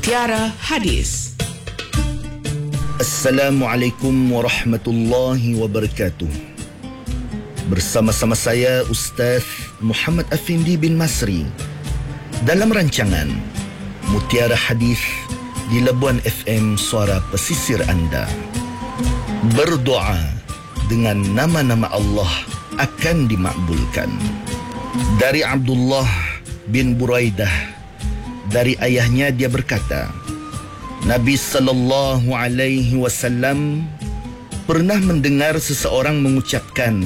Mutiara Hadis. Assalamualaikum warahmatullahi wabarakatuh. Bersama-sama saya Ustaz Muhammad Afindi bin Masri dalam rancangan Mutiara Hadis di Labuan FM Suara Pesisir Anda. Berdoa dengan nama-nama Allah akan dimakbulkan. Dari Abdullah bin Buraidah, dari ayahnya dia berkata, Nabi sallallahu alaihi wasallam pernah mendengar seseorang mengucapkan,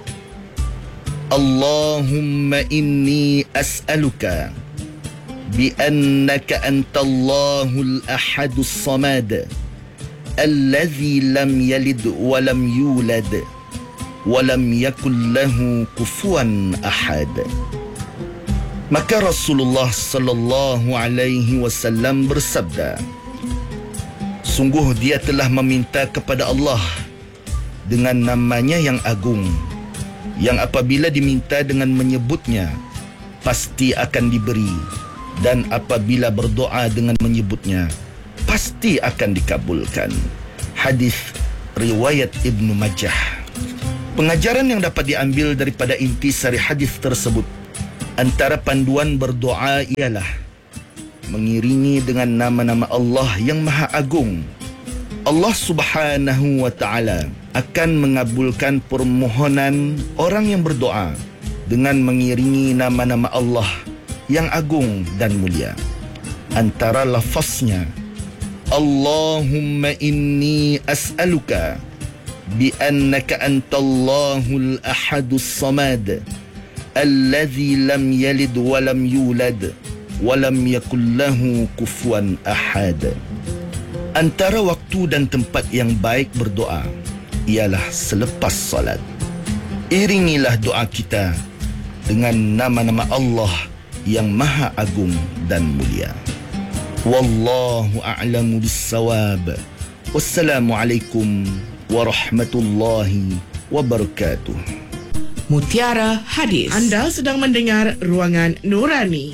Allahumma inni as'aluka bi annaka antallahul ahadus samad alladhi lam yalid wa lam yulad wa lam yakul lahu kufuwan ahad. Maka Rasulullah sallallahu alaihi wasallam bersabda, sungguh dia telah meminta kepada Allah dengan namanya yang agung, yang apabila diminta dengan menyebutnya pasti akan diberi, dan apabila berdoa dengan menyebutnya pasti akan dikabulkan. Hadis riwayat Ibnu Majah. Pengajaran yang dapat diambil daripada intisari hadis tersebut, antara panduan berdoa ialah mengiringi dengan nama-nama Allah yang Maha Agung. Allah Subhanahu wa Ta'ala akan mengabulkan permohonan orang yang berdoa dengan mengiringi nama-nama Allah yang agung dan mulia. Antara lafaznya, Allahumma inni as'aluka bi annaka antallahul ahadus samad alladhi lam yalid wa lam yulad wa lam yakul lahu kufuwan ahad. Antara waktu dan tempat yang baik berdoa ialah selepas salat. Iringilah doa kita dengan nama-nama Allah yang Maha Agung dan mulia. Wallahu a'lamu bis-shawab. Wassalamualaikum warahmatullahi wabarakatuh. Mutiara Hadis. Anda sedang mendengar Ruangan Nurani.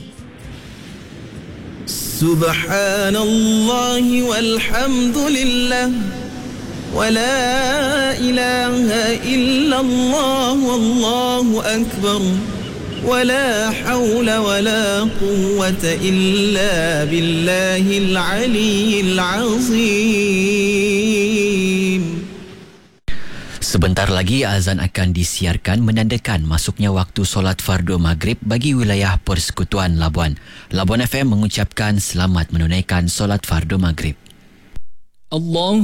Subhanallah walhamdulillah wa la ilaha illallah wallahu akbar wa la hawla wa la quwwata illa billahil aliyyil azim. Sebentar lagi azan akan disiarkan menandakan masuknya waktu solat fardu maghrib bagi wilayah Persekutuan Labuan. Labuan FM mengucapkan selamat menunaikan solat fardu maghrib. Allah